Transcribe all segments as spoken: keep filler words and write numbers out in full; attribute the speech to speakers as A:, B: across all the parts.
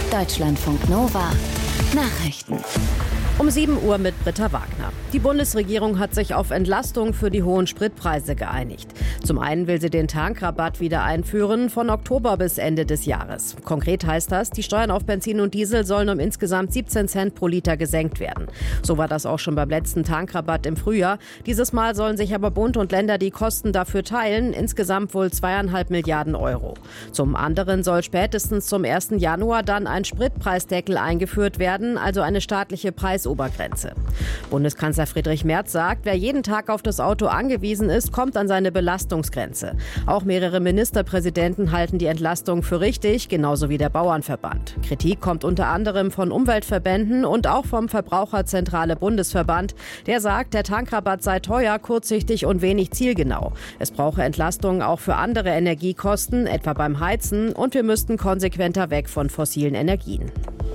A: Deutschlandfunk Nova Nachrichten.
B: Um sieben Uhr mit Britta Wagner. Die Bundesregierung hat sich auf Entlastung für die hohen Spritpreise geeinigt. Zum einen will sie den Tankrabatt wieder einführen, von Oktober bis Ende des Jahres. Konkret heißt das, die Steuern auf Benzin und Diesel sollen um insgesamt siebzehn Cent pro Liter gesenkt werden. So war das auch schon beim letzten Tankrabatt im Frühjahr. Dieses Mal sollen sich aber Bund und Länder die Kosten dafür teilen, insgesamt wohl zweieinhalb Milliarden Euro. Zum anderen soll spätestens zum ersten Januar dann ein Spritpreisdeckel eingeführt werden, also eine staatliche Preisobergrenze. Bundeskanzler Friedrich Merz sagt, wer jeden Tag auf das Auto angewiesen ist, kommt an seine Belastungsgrenze. Auch mehrere Ministerpräsidenten halten die Entlastung für richtig, genauso wie der Bauernverband. Kritik kommt unter anderem von Umweltverbänden und auch vom Verbraucherzentrale Bundesverband. Der sagt, der Tankrabatt sei teuer, kurzsichtig und wenig zielgenau. Es brauche Entlastungen auch für andere Energiekosten, etwa beim Heizen, und wir müssten konsequenter weg von fossilen Energien.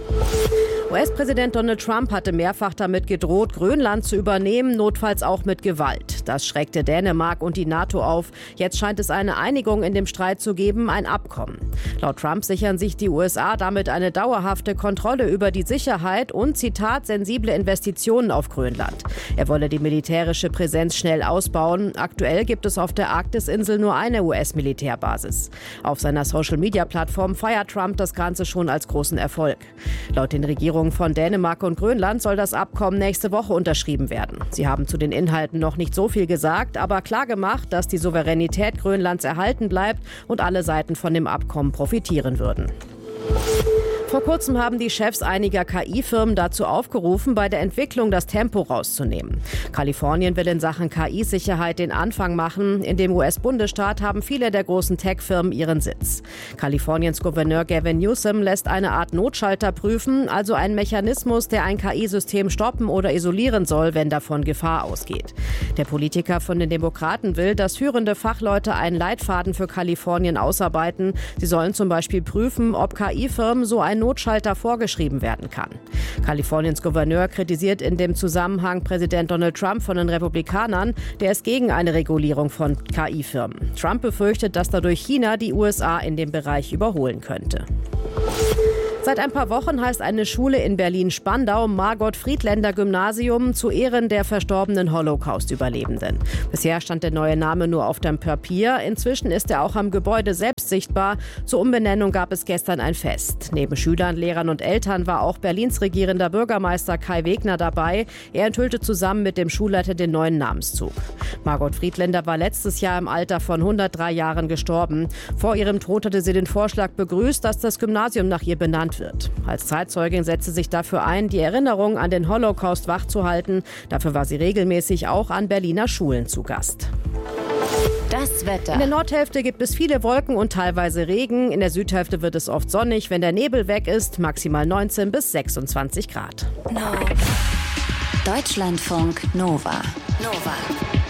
B: U S-Präsident Donald Trump hatte mehrfach damit gedroht, Grönland zu übernehmen, notfalls auch mit Gewalt. Das schreckte Dänemark und die NATO auf. Jetzt scheint es eine Einigung in dem Streit zu geben, ein Abkommen. Laut Trump sichern sich die U S A damit eine dauerhafte Kontrolle über die Sicherheit und, Zitat, sensible Investitionen auf Grönland. Er wolle die militärische Präsenz schnell ausbauen. Aktuell gibt es auf der Arktisinsel nur eine U S-Militärbasis. Auf seiner Social-Media-Plattform feiert Trump das Ganze schon als großen Erfolg. Laut den Regierungen von Dänemark und Grönland soll das Abkommen nächste Woche unterschrieben werden. Sie haben zu den Inhalten noch nicht so viel gesagt, aber klar gemacht, dass die Souveränität Grönlands erhalten bleibt und alle Seiten von dem Abkommen profitieren würden. Vor kurzem haben die Chefs einiger K I-Firmen dazu aufgerufen, bei der Entwicklung das Tempo rauszunehmen. Kalifornien will in Sachen K I-Sicherheit den Anfang machen. In dem U S-Bundesstaat haben viele der großen Tech-Firmen ihren Sitz. Kaliforniens Gouverneur Gavin Newsom lässt eine Art Notschalter prüfen, also einen Mechanismus, der ein K I-System stoppen oder isolieren soll, wenn davon Gefahr ausgeht. Der Politiker von den Demokraten will, dass führende Fachleute einen Leitfaden für Kalifornien ausarbeiten. Sie sollen zum Beispiel prüfen, ob K I-Firmen so einen Notschalter vorgeschrieben werden kann. Kaliforniens Gouverneur kritisiert in dem Zusammenhang Präsident Donald Trump von den Republikanern, der ist gegen eine Regulierung von K I-Firmen. Trump befürchtet, dass dadurch China die U S A in dem Bereich überholen könnte. Seit ein paar Wochen heißt eine Schule in Berlin-Spandau Margot-Friedländer-Gymnasium zu Ehren der verstorbenen Holocaust-Überlebenden. Bisher stand der neue Name nur auf dem Papier. Inzwischen ist er auch am Gebäude selbst sichtbar. Zur Umbenennung gab es gestern ein Fest. Neben Schülern, Lehrern und Eltern war auch Berlins regierender Bürgermeister Kai Wegner dabei. Er enthüllte zusammen mit dem Schulleiter den neuen Namenszug. Margot Friedländer war letztes Jahr im Alter von hundertdrei Jahren gestorben. Vor ihrem Tod hatte sie den Vorschlag begrüßt, dass das Gymnasium nach ihr benannt wird. Als Zeitzeugin setzte sich dafür ein, die Erinnerung an den Holocaust wachzuhalten. Dafür war sie regelmäßig auch an Berliner Schulen zu Gast.
A: Das Wetter.
B: In der Nordhälfte gibt es viele Wolken und teilweise Regen. In der Südhälfte wird es oft sonnig, wenn der Nebel weg ist. Maximal neunzehn bis sechsundzwanzig Grad.
A: No. Deutschlandfunk Nova. Nova.